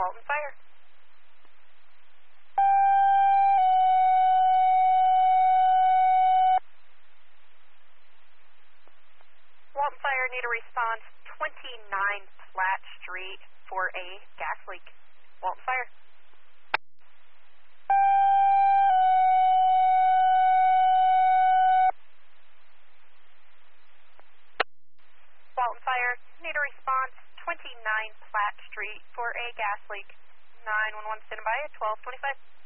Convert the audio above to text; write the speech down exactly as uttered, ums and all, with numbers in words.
Walton Fire. Walton Fire, need a response, twenty-nine Platt Street for a gas leak. Walton Fire. Walton Fire, need a response, twenty-nine Platt Street for a gas leak. nine one one standing by at twelve twenty-five.